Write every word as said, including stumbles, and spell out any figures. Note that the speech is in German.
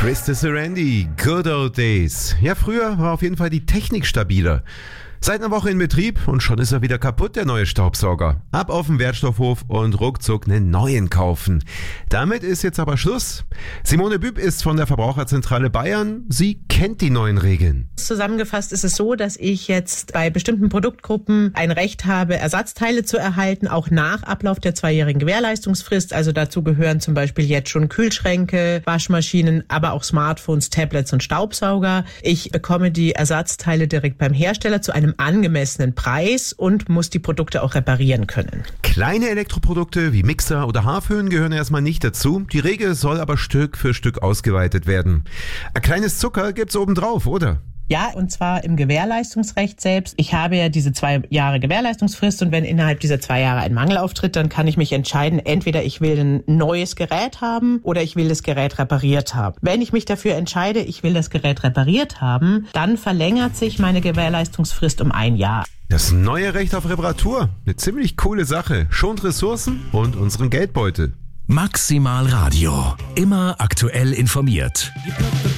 Krista Serendi, Good Old Days. Ja, früher war auf jeden Fall die Technik stabiler. Seit einer Woche in Betrieb und schon ist er wieder kaputt, der neue Staubsauger. Ab auf den Wertstoffhof und ruckzuck einen neuen kaufen. Damit ist jetzt aber Schluss. Simone Büb ist von der Verbraucherzentrale Bayern. Sie kennt die neuen Regeln. Zusammengefasst ist es so, dass ich jetzt bei bestimmten Produktgruppen ein Recht habe, Ersatzteile zu erhalten, auch nach Ablauf der zweijährigen Gewährleistungsfrist. Also dazu gehören zum Beispiel jetzt schon Kühlschränke, Waschmaschinen, aber auch Smartphones, Tablets und Staubsauger. Ich bekomme die Ersatzteile direkt beim Hersteller zu einem angemessenen Preis und muss die Produkte auch reparieren können. Kleine Elektroprodukte wie Mixer oder Haarföhn gehören erstmal nicht dazu. Die Regel soll aber Stück für Stück ausgeweitet werden. Ein kleines Zucker gibt's obendrauf, oder? Ja, und zwar im Gewährleistungsrecht selbst. Ich habe ja diese zwei Jahre Gewährleistungsfrist und wenn innerhalb dieser zwei Jahre ein Mangel auftritt, dann kann ich mich entscheiden, entweder ich will ein neues Gerät haben oder ich will das Gerät repariert haben. Wenn ich mich dafür entscheide, ich will das Gerät repariert haben, dann verlängert sich meine Gewährleistungsfrist um ein Jahr. Das neue Recht auf Reparatur. Eine ziemlich coole Sache. Schont Ressourcen und unseren Geldbeutel. Maximal Radio. Immer aktuell informiert.